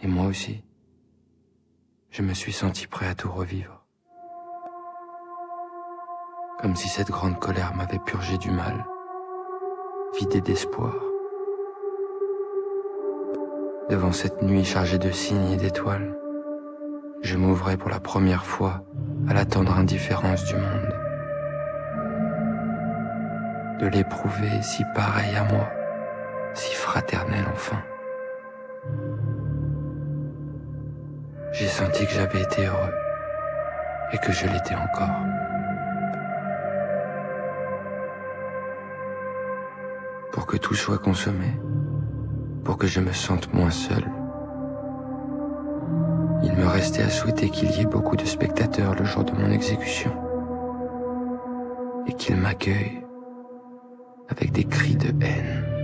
Et moi aussi, je me suis senti prêt à tout revivre. Comme si cette grande colère m'avait purgé du mal, vidé d'espoir. Devant cette nuit chargée de signes et d'étoiles, je m'ouvrais pour la première fois à la tendre indifférence du monde. De l'éprouver si pareil à moi, si fraternel enfin. J'ai senti que j'avais été heureux et que je l'étais encore. Pour que tout soit consommé, pour que je me sente moins seul, il me restait à souhaiter qu'il y ait beaucoup de spectateurs le jour de mon exécution et qu'ils m'accueillent avec des cris de haine.